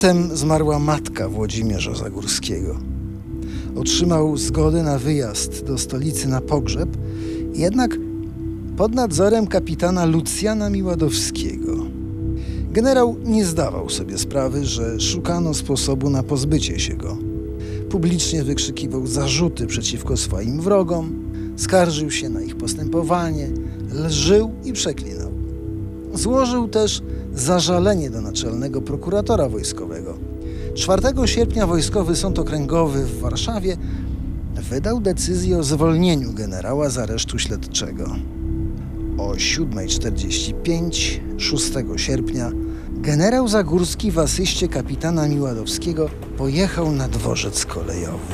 Potem zmarła matka Włodzimierza Zagórskiego. Otrzymał zgodę na wyjazd do stolicy na pogrzeb, jednak pod nadzorem kapitana Lucjana Miładowskiego. Generał nie zdawał sobie sprawy, że szukano sposobu na pozbycie się go. Publicznie wykrzykiwał zarzuty przeciwko swoim wrogom, skarżył się na ich postępowanie, lżył i przeklinał. Złożył też zażalenie do naczelnego prokuratora wojskowego. 4 sierpnia Wojskowy Sąd Okręgowy w Warszawie wydał decyzję o zwolnieniu generała z aresztu śledczego. O 7:45 6 sierpnia generał Zagórski w asyście kapitana Miładowskiego pojechał na dworzec kolejowy.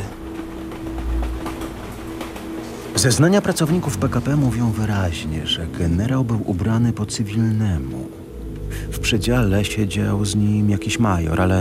Zeznania pracowników PKP mówią wyraźnie, że generał był ubrany po cywilnemu. W przedziale siedział z nim jakiś major, ale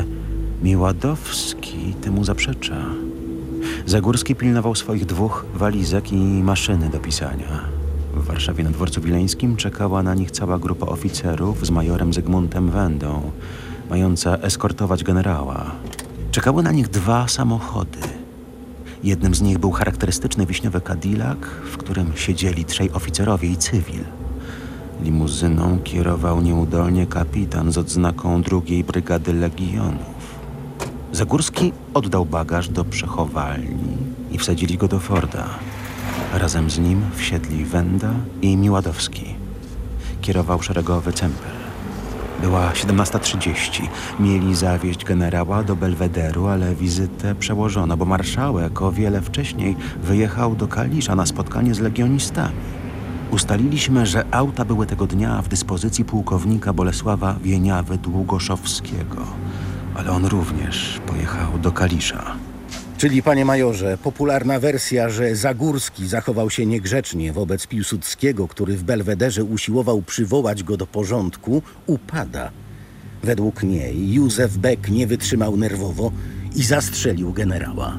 Miładowski temu zaprzecza. Zagórski pilnował swoich 2 walizek i maszyny do pisania. W Warszawie na dworcu wileńskim czekała na nich cała grupa oficerów z majorem Zygmuntem Wendą, mająca eskortować generała. Czekały na nich 2 samochody. Jednym z nich był charakterystyczny wiśniowy Cadillac, w którym siedzieli 3 oficerowie i cywil. Limuzyną kierował nieudolnie kapitan z odznaką 2. Brygady Legionów. Zagórski oddał bagaż do przechowalni i wsadzili go do Forda. Razem z nim wsiedli Wenda i Miładowski. Kierował szeregowy Cempel. Była 17:30. Mieli zawieźć generała do Belwederu, ale wizytę przełożono, bo marszałek o wiele wcześniej wyjechał do Kalisza na spotkanie z legionistami. Ustaliliśmy, że auta były tego dnia w dyspozycji pułkownika Bolesława Wieniawy-Długoszowskiego, ale on również pojechał do Kalisza. Czyli, panie majorze, popularna wersja, że Zagórski zachował się niegrzecznie wobec Piłsudskiego, który w Belwederze usiłował przywołać go do porządku, upada. Według niej Józef Beck nie wytrzymał nerwowo i zastrzelił generała.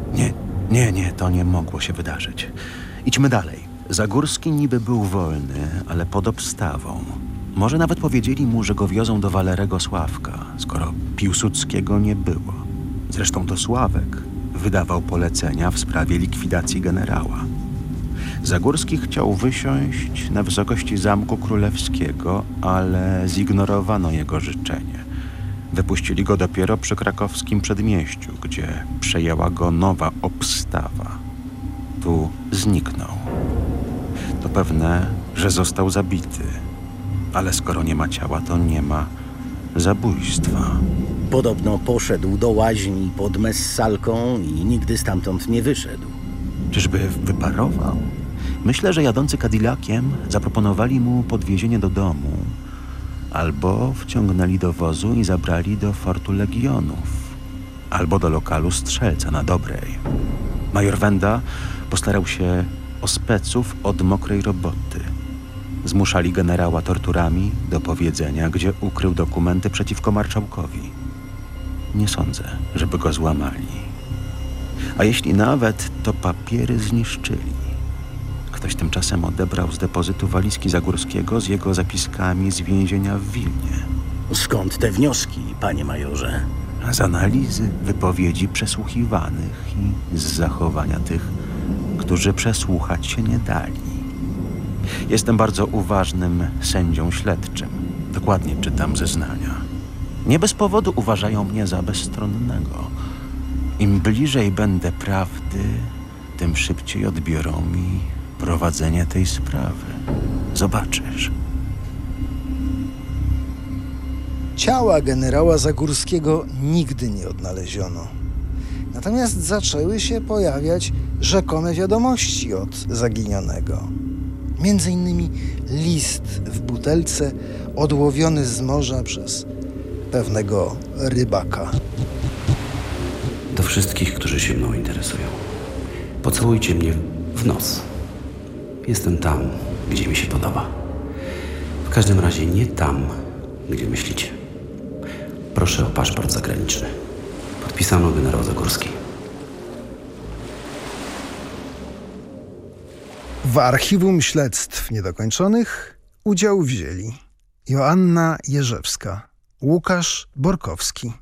Nie, to nie mogło się wydarzyć. Idźmy dalej. Zagórski niby był wolny, ale pod obstawą. Może nawet powiedzieli mu, że go wiozą do Walerego Sławka, skoro Piłsudskiego nie było. Zresztą to Sławek wydawał polecenia w sprawie likwidacji generała. Zagórski chciał wysiąść na wysokości Zamku Królewskiego, ale zignorowano jego życzenie. Wypuścili go dopiero przy krakowskim przedmieściu, gdzie przejęła go nowa obstawa. Tu zniknął. To pewne, że został zabity, ale skoro nie ma ciała, to nie ma zabójstwa. Podobno poszedł do łaźni pod Messalką i nigdy stamtąd nie wyszedł. Czyżby wyparował? Myślę, że jadący Cadillaciem zaproponowali mu podwiezienie do domu albo wciągnęli do wozu i zabrali do Fortu Legionów, albo do lokalu strzelca na Dobrej. Major Wenda postarał się o speców od mokrej roboty. Zmuszali generała torturami do powiedzenia, gdzie ukrył dokumenty przeciwko marszałkowi. Nie sądzę, żeby go złamali. A jeśli nawet, to papiery zniszczyli. Ktoś tymczasem odebrał z depozytu walizki Zagórskiego z jego zapiskami z więzienia w Wilnie. Skąd te wnioski, panie majorze? Z analizy wypowiedzi przesłuchiwanych i z zachowania tych, którzy przesłuchać się nie dali. Jestem bardzo uważnym sędzią śledczym. Dokładnie czytam zeznania. Nie bez powodu uważają mnie za bezstronnego. Im bliżej będę prawdy, tym szybciej odbiorą mi prowadzenie tej sprawy. Zobaczysz. Ciała generała Zagórskiego nigdy nie odnaleziono. Natomiast zaczęły się pojawiać rzekome wiadomości od zaginionego. Między innymi list w butelce odłowiony z morza przez pewnego rybaka. Do wszystkich, którzy się mną interesują. Pocałujcie mnie w nos. Jestem tam, gdzie mi się podoba. W każdym razie nie tam, gdzie myślicie. Proszę o paszport zagraniczny. Podpisano generał Zagórski. W archiwum śledztw niedokończonych udział wzięli Joanna Jerzewska, Łukasz Borkowski,